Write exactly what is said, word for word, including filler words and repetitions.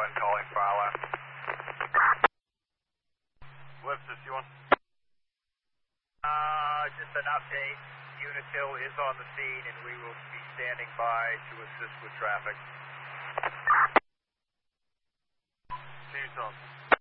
one calling file out. Lift fifty-one. Uh, just an update. Unitil is on the scene and we will be standing by to assist with traffic. Tucson.